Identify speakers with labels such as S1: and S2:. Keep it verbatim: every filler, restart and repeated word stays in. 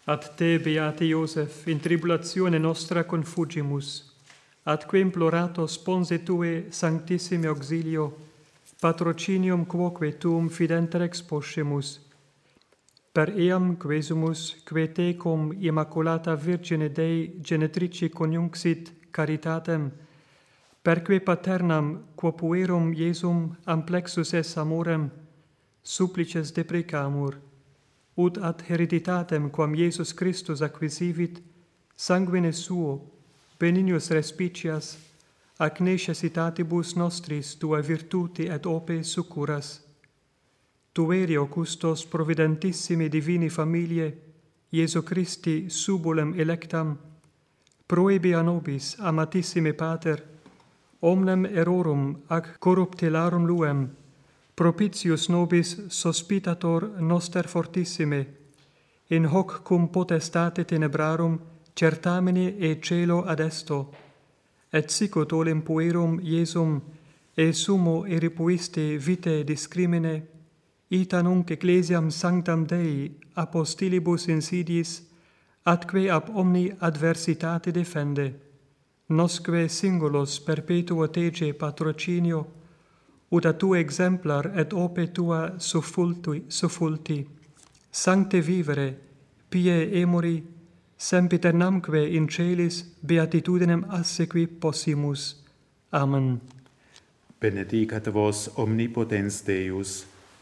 S1: Ad te, beate Iosef, in tribulatione nostra confugimus, atque implorato sponse tue sanctissime auxilio, patrocinium quoque tuum fidenter exposcemus, per eam quesumus, que te cum Immaculata Virgine Dei genetrici coniunxit caritatem, perque paternam quo puerum Iesum amplexus es amorem, supplices deprecamur, ut ad hereditatem quam Iesus Christus acquisivit, sanguine suo, benignos respicias, ac necessitatibus nostris tua virtuti et ope succuras. Tuerio custos providentissimi divini familie, Iesu Christi subulem electam, proebia nobis, amatissime Pater, omnem errorum ac corruptelarum luem, propitius nobis sospitator noster fortissime, in hoc cum potestate tenebrarum certamine e celo adesto, et sicut olem puerum Iesum e sumo eripuiste vitae discrimine, ita nunc ecclesiam sanctam Dei apostilibus insidis, atque ab omni adversitate defende, nosque singulos perpetuo tege patrocinio, ut a tu exemplar et ope tua suffulti, suffulti, sancte vivere, pie emori, sempiternamque in celis beatitudinem assequi possimus. Amen.
S2: Benedicat vos omnipotens Deus,